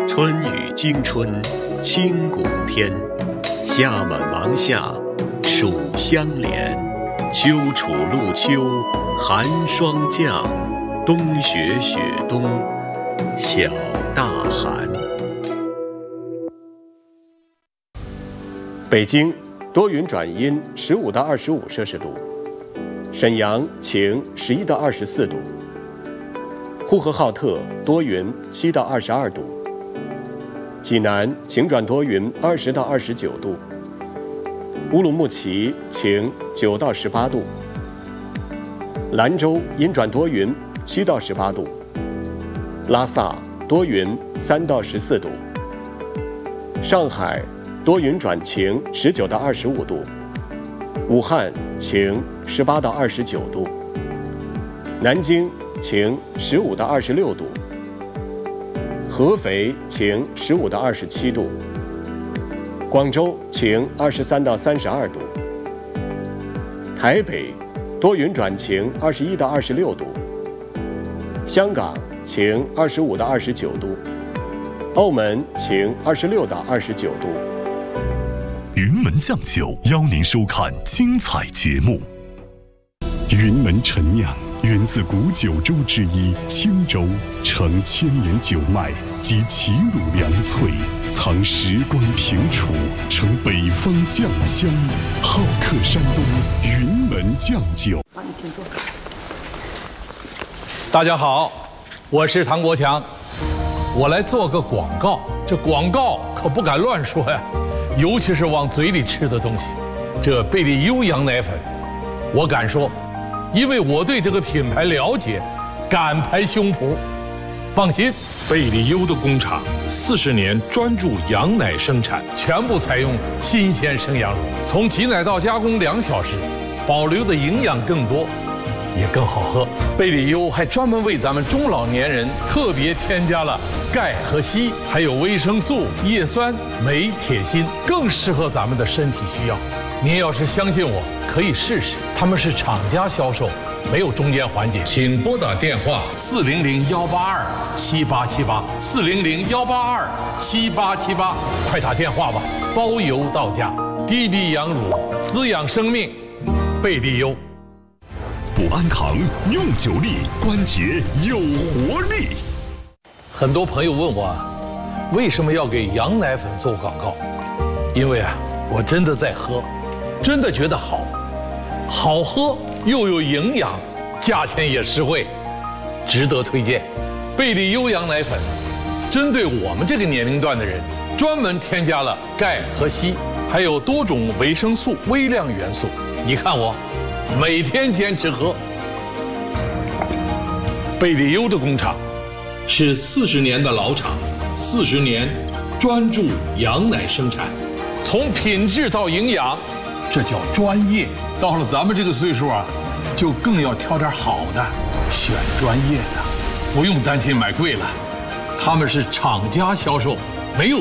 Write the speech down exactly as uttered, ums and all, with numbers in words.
春雨惊春清谷天，夏满芒夏暑相连，秋处露秋寒霜降，冬雪雪冬小大寒。 北京多云转阴，十五到二十五摄氏度；沈阳晴，十一到二十四度；呼和浩特多云，七到二十二度；济南晴转多云，二十到二十九度；乌鲁木齐晴，九到十八度；兰州阴转多云，七到十八度；拉萨多云，三到十四度；上海多云转晴，十九到二十五度；武汉晴，十八到二十九度；南京晴，十五到二十六度；合肥晴，十五到二十七度；广州晴，二十三到三十二度；台北多云转晴，二十一到二十六度；香港晴，二十五到二十九度；澳门晴，二十六到二十九度。 云门酱酒邀您收看精彩节目。云门陈酿源自古九州之一青州，承千年酒脉及齐鲁粮粹，藏时光平楚，承北方酱香，好客山东云门酱酒。 好，你请坐。 大家好，我是唐国强，我来做个广告。这广告可不敢乱说呀，尤其是往嘴里吃的东西。这贝利优羊奶粉，我敢说，因为我对这个品牌了解，敢拍胸脯。放心， 贝利优的工厂四十年专注羊奶生产， 全部采用新鲜生羊乳，从挤奶到加工两小时，保留的营养更多，也更好喝。贝利优还专门为咱们中老年人特别添加了钙和硒，还有维生素、叶酸、镁、铁、锌，更适合咱们的身体需要。您要是相信我，可以试试。他们是厂家销售，没有中间环节。请拨打电话四零零幺八二七八七八四零零幺八二七八七八，快打电话吧，包邮到家。低低羊乳，滋养生命，贝利优。 补安堂用久力，关节有活力。 很多朋友问我，为什么要给羊奶粉做广告？因为啊，我真的在喝，真的觉得好，好喝又有营养，价钱也实惠，值得推荐。贝利优羊奶粉，针对我们这个年龄段的人，专门添加了钙和硒，还有多种维生素、微量元素。你看我，每天坚持喝。贝利优的工厂是四十年的老厂，四十年专注羊奶生产， 从品质到营养，这叫专业。到了咱们这个岁数啊，就更要挑点好的，选专业的，不用担心买贵了。他们是厂家销售，没有